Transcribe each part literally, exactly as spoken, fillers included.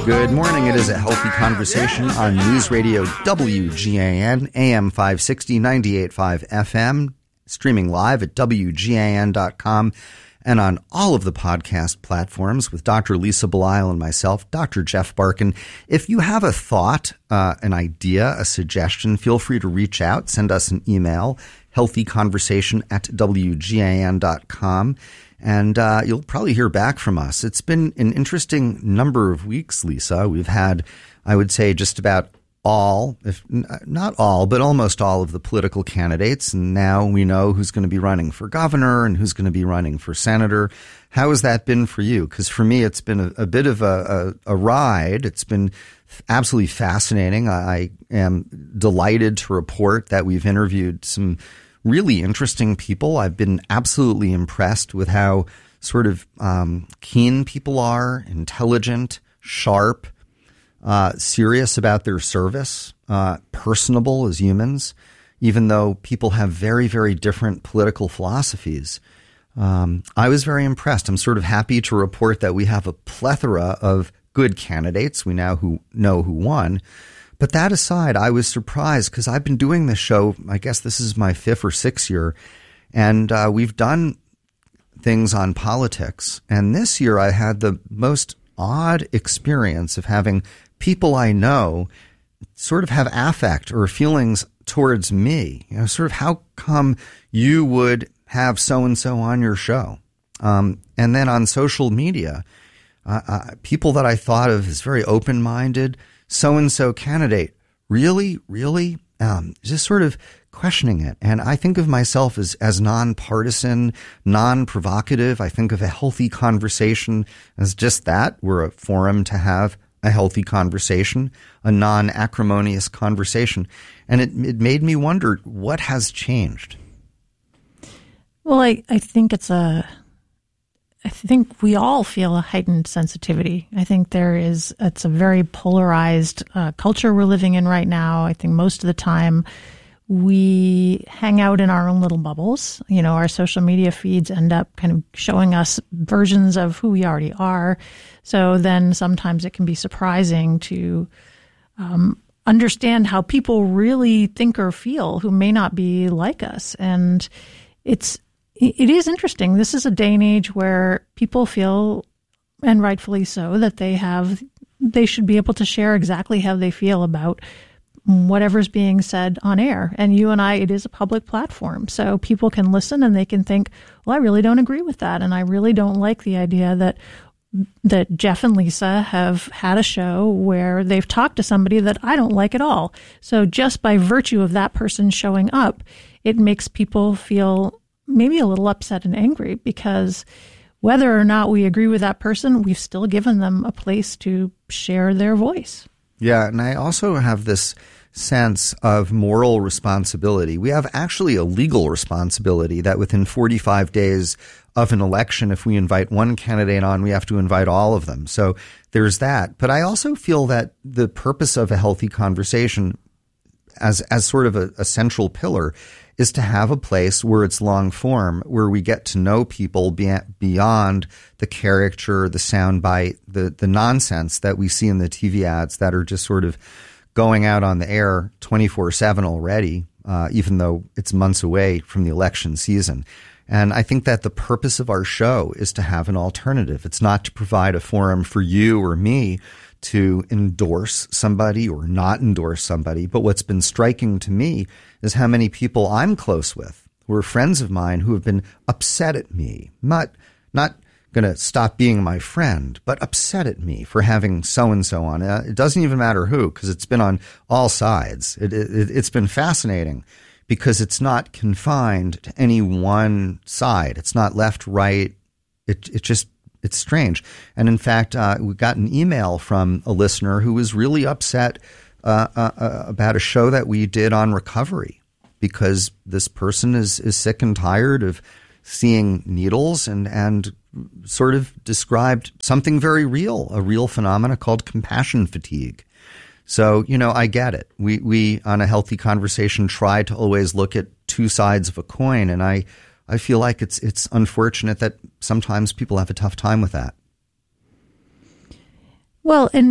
Good morning. It is A Healthy Conversation on News Radio W G A N, A M five sixty, ninety-eight point five F M, streaming live at W G A N dot com and on all of the podcast platforms with Doctor Lisa Belisle and myself, Doctor Jeff Barkin. If you have a thought, uh, an idea, a suggestion, feel free to reach out. Send us an email, healthyconversation at W G A N dot com. And uh, you'll probably hear back from us. It's been an interesting number of weeks, Lisa. We've had, I would say, just about all, if not all, but almost all of the political candidates. And now we know who's going to be running for governor and who's going to be running for senator. How has that been for you? Because for me, it's been a, a bit of a, a, a ride. It's been absolutely fascinating. I am delighted to report that we've interviewed some really interesting people. I've been absolutely impressed with how sort of um, keen people are, intelligent, sharp, uh, serious about their service, uh, personable as humans, even though people have very, very different political philosophies. Um, I was very impressed. I'm sort of happy to report that we have a plethora of good candidates. We now who know who won. But that aside, I was surprised because I've been doing this show, I guess this is my fifth or sixth year, and uh, we've done things on politics. And this year I had the most odd experience of having people I know sort of have affect or feelings towards me. You know, sort of how come you would have so-and-so on your show? Um, and then on social media, uh, uh, people that I thought of as very open-minded, so-and-so candidate, really, really, um, just sort of questioning it. And I think of myself as, as non-partisan, non-provocative. I think of A Healthy Conversation as just that. We're a forum to have a healthy conversation, a non-acrimonious conversation. And it, it made me wonder, what has changed? Well, I, I think it's a... I think we all feel a heightened sensitivity. I think there is, it's a very polarized uh, culture we're living in right now. I think most of the time we hang out in our own little bubbles. You know, our social media feeds end up kind of showing us versions of who we already are. So then sometimes it can be surprising to um, understand how people really think or feel who may not be like us. And it's, It is interesting. This is a day and age where people feel, and rightfully so, that they have, they should be able to share exactly how they feel about whatever's being said on air. And you and I, it is a public platform. So people can listen and they can think, well, I really don't agree with that. And I really don't like the idea that that Jeff and Lisa have had a show where they've talked to somebody that I don't like at all. So just by virtue of that person showing up, it makes people feel maybe a little upset and angry, because whether or not we agree with that person, we've still given them a place to share their voice. Yeah, and I also have this sense of moral responsibility. We have actually a legal responsibility that within forty-five days of an election, if we invite one candidate on, we have to invite all of them. So there's that. But I also feel that the purpose of A Healthy Conversation as as sort of a, a central pillar is to have a place where it's long form, where we get to know people be, beyond the caricature, the soundbite, the, the nonsense that we see in the T V ads that are just sort of going out on the air twenty-four seven already, uh, even though it's months away from the election season. And I think that the purpose of our show is to have an alternative. It's not to provide a forum for you or me to endorse somebody or not endorse somebody. But what's been striking to me is how many people I'm close with, who are friends of mine, who have been upset at me, not not going to stop being my friend, but upset at me for having so-and-so on. Uh, it doesn't even matter who, because it's been on all sides. It, it, it's been fascinating because it's not confined to any one side. It's not left, right. It, it just It's strange. And in fact, uh, we got an email from a listener who was really upset uh, uh, about a show that we did on recovery, because this person is, is sick and tired of seeing needles, and, and sort of described something very real, a real phenomena called compassion fatigue. So, you know, I get it. We, we on A Healthy Conversation try to always look at two sides of a coin, and I I feel like it's it's unfortunate that sometimes people have a tough time with that. Well, and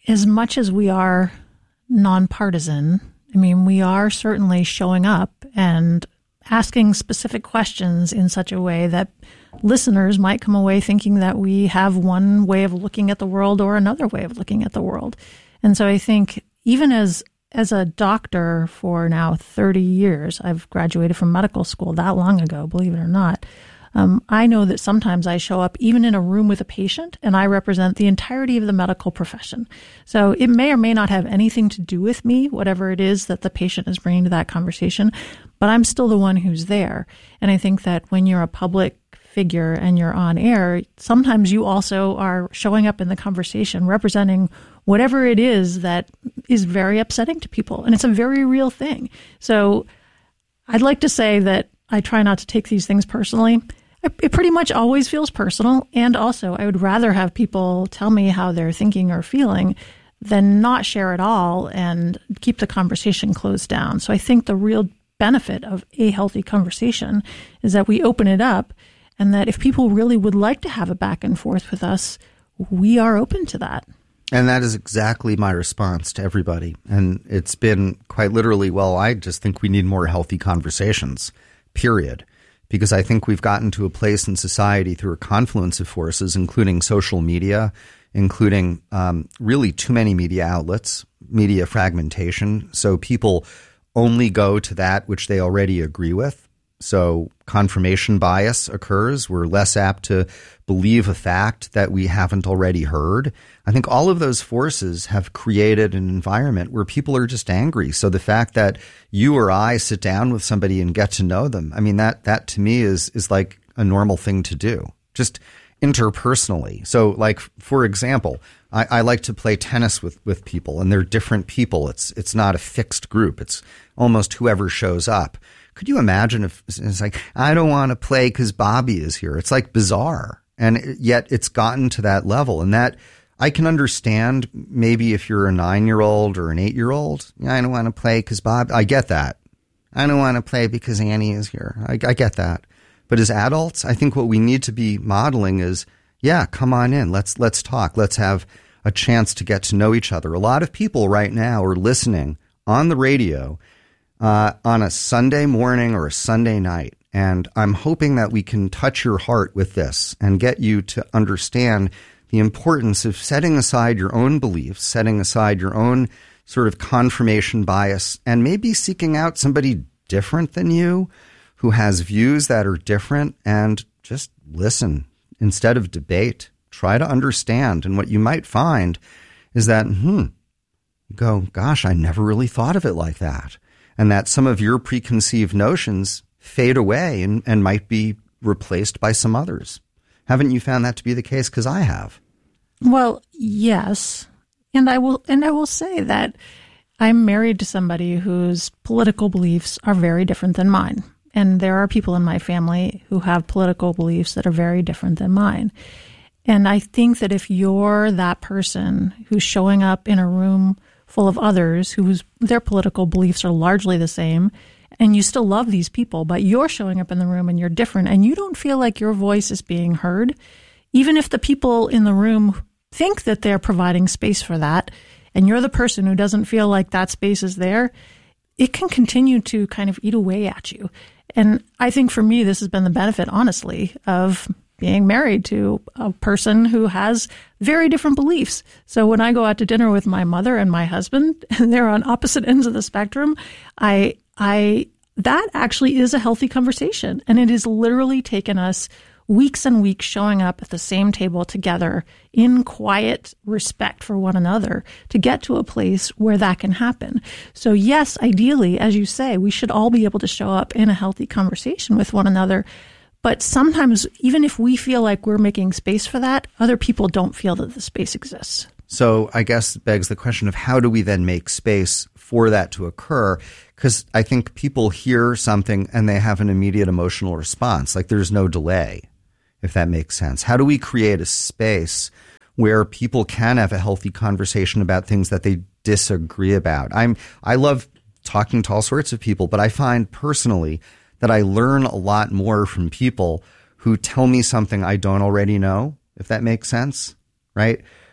as much as we are nonpartisan, I mean, we are certainly showing up and asking specific questions in such a way that listeners might come away thinking that we have one way of looking at the world or another way of looking at the world. And so I think even as as a doctor for now thirty years, I've graduated from medical school that long ago, believe it or not. Um, I know that sometimes I show up even in a room with a patient and I represent the entirety of the medical profession. So it may or may not have anything to do with me, whatever it is that the patient is bringing to that conversation, but I'm still the one who's there. And I think that when you're a public figure and you're on air, sometimes you also are showing up in the conversation representing whatever it is that is very upsetting to people. And it's a very real thing. So I'd like to say that I try not to take these things personally. It pretty much always feels personal. And also, I would rather have people tell me how they're thinking or feeling than not share at all and keep the conversation closed down. So I think the real benefit of a healthy conversation is that we open it up, and that if people really would like to have a back and forth with us, we are open to that. And that is exactly my response to everybody. And it's been quite literally, well, I just think we need more healthy conversations, period. Because I think we've gotten to a place in society through a confluence of forces, including social media, including um, really too many media outlets, media fragmentation. So people only go to that which they already agree with. So confirmation bias occurs. We're less apt to believe a fact that we haven't already heard. I think all of those forces have created an environment where people are just angry. So the fact that you or I sit down with somebody and get to know them, I mean, that that to me is is like a normal thing to do, just interpersonally. So like, for example, I, I like to play tennis with, with people, and they're different people. It's it's not a fixed group. It's almost whoever shows up. Could you imagine if it's like, I don't want to play because Bobby is here? It's like bizarre. And yet it's gotten to that level. And that I can understand maybe if you're a nine-year-old or an eight-year-old. I don't want to play because Bob, I get that. I don't want to play because Annie is here. I, I get that. But as adults, I think what we need to be modeling is, yeah, come on in. Let's let's talk. Let's have a chance to get to know each other. A lot of people right now are listening on the radio Uh, on a Sunday morning or a Sunday night. And I'm hoping that we can touch your heart with this and get you to understand the importance of setting aside your own beliefs, setting aside your own sort of confirmation bias, and maybe seeking out somebody different than you who has views that are different, and just listen instead of debate. Try to understand. And what you might find is that, hmm, you go, gosh, I never really thought of it like that. And that some of your preconceived notions fade away and, and might be replaced by some others. Haven't you found that to be the case? Because I have. Well, yes. And I will and I will say that I'm married to somebody whose political beliefs are very different than mine. And there are people in my family who have political beliefs that are very different than mine. And I think that if you're that person who's showing up in a room full of others whose their political beliefs are largely the same, and you still love these people, but you're showing up in the room and you're different, and you don't feel like your voice is being heard, even if the people in the room think that they're providing space for that, and you're the person who doesn't feel like that space is there, it can continue to kind of eat away at you. And I think for me, this has been the benefit, honestly, of being married to a person who has very different beliefs. So when I go out to dinner with my mother and my husband, and they're on opposite ends of the spectrum, I, I, that actually is a healthy conversation. And it has literally taken us weeks and weeks showing up at the same table together in quiet respect for one another to get to a place where that can happen. So yes, ideally, as you say, we should all be able to show up in a healthy conversation with one another. But sometimes, even if we feel like we're making space for that, other people don't feel that the space exists. So I guess it begs the question of how do we then make space for that to occur? Because I think people hear something and they have an immediate emotional response. Like there's no delay, if that makes sense. How do we create a space where people can have a healthy conversation about things that they disagree about? I'm I love talking to all sorts of people, but I find personally that I learn a lot more from people who tell me something I don't already know, if that makes sense, right? If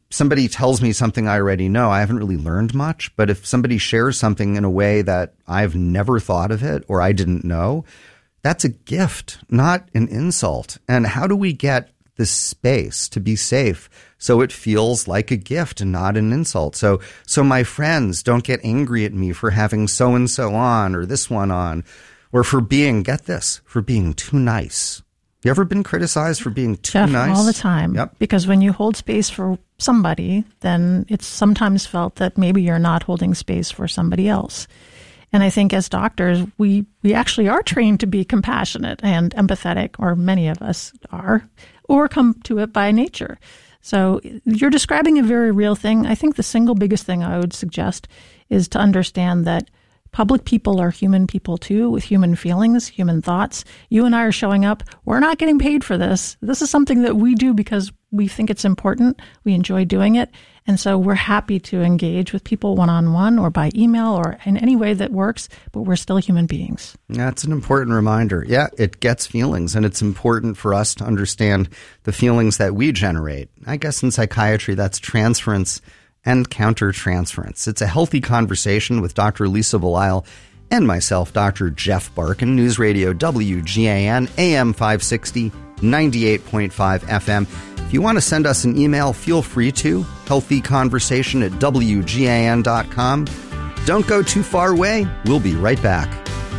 somebody tells me something I already know, I haven't really learned much. But if somebody shares something in a way that I've never thought of it or I didn't know, that's a gift, not an insult. And how do we get this space to be safe so it feels like a gift and not an insult? So, so my friends don't get angry at me for having so-and-so on or this one on, or for being, get this, for being too nice. You ever been criticized for being too Jeff, nice? All the time. Yep. Because when you hold space for somebody, then it's sometimes felt that maybe you're not holding space for somebody else. And I think as doctors, we, we actually are trained to be compassionate and empathetic, or many of us are, or come to it by nature. So you're describing a very real thing. I think the single biggest thing I would suggest is to understand that public people are human people too, with human feelings, human thoughts. You and I are showing up. We're not getting paid for this. This is something that we do because we think it's important. We enjoy doing it. And so we're happy to engage with people one-on-one or by email or in any way that works, but we're still human beings. That's an important reminder. Yeah, it gets feelings, and it's important for us to understand the feelings that we generate. I guess in psychiatry, that's transference and countertransference. It's a healthy conversation with Doctor Lisa Belisle and myself, Doctor Jeff Barkin, News Radio W G A N, A M five sixty, ninety-eight point five F M. If you want to send us an email, feel free to, healthyconversation at W G A N dot com. Don't go too far away. We'll be right back.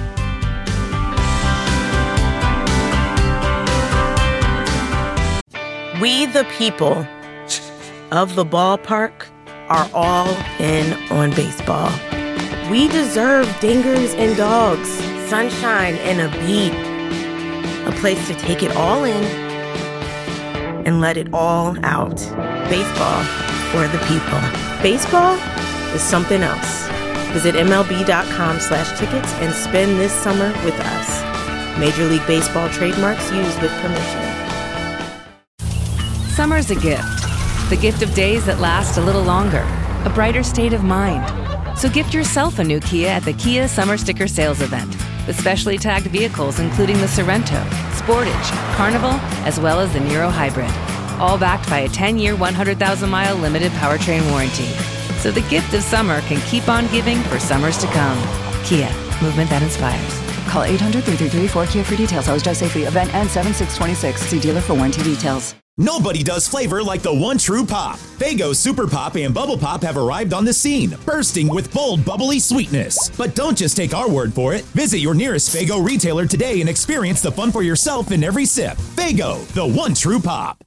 We the people of the ballpark are all in on baseball. We deserve dingers and dogs, sunshine and a beat, a place to take it all in and let it all out. Baseball for the people. Baseball is something else. Visit M L B dot com slash tickets and spend this summer with us. Major League Baseball trademarks used with permission. Summer's a gift. The gift of days that last a little longer. A brighter state of mind. So gift yourself a new Kia at the Kia Summer Sticker Sales Event. With specially tagged vehicles including the Sorrento, Sportage, Carnival, as well as the Niro Hybrid. All backed by a ten-year, one hundred thousand mile limited powertrain warranty. So the gift of summer can keep on giving for summers to come. Kia, movement that inspires. Call eight hundred, three three three, four Kia for details. Always drive safely. Event ends seven six twenty-six. See dealer for warranty details. Nobody does flavor like the one true pop. Faygo Super Pop and Bubble Pop have arrived on the scene, bursting with bold, bubbly sweetness. But don't just take our word for it. Visit your nearest Faygo retailer today and experience the fun for yourself in every sip. Faygo, the one true pop.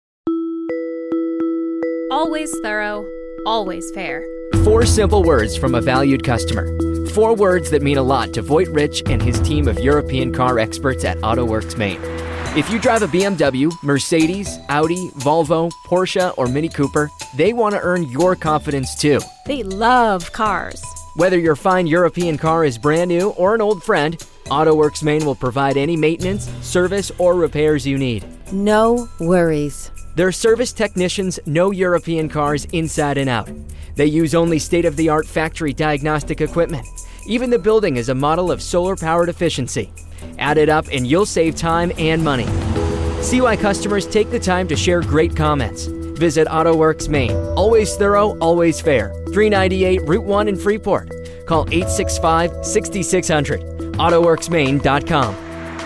Always thorough, always fair. Four simple words from a valued customer. Four words that mean a lot to Voigt Rich and his team of European car experts at AutoWorks Maine. If you drive a B M W, Mercedes, Audi, Volvo, Porsche, or Mini Cooper, they want to earn your confidence too. They love cars. Whether your fine European car is brand new or an old friend, AutoWorks Maine will provide any maintenance, service, or repairs you need. No worries. Their service technicians know European cars inside and out. They use only state-of-the-art factory diagnostic equipment. Even the building is a model of solar-powered efficiency. Add it up and you'll save time and money. See why customers take the time to share great comments. Visit AutoWorks Maine. Always thorough, always fair. three ninety-eight Route one in Freeport. Call eight six five, six six zero zero. auto works maine dot com.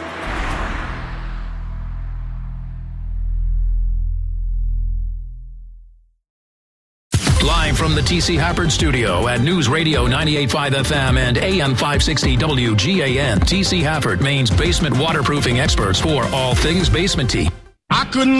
Live from the T C Hafford Studio at News Radio ninety-eight point five F M and A M five sixty W G A N. T C Hafford, Maine's basement waterproofing experts for all things basementy. I couldn't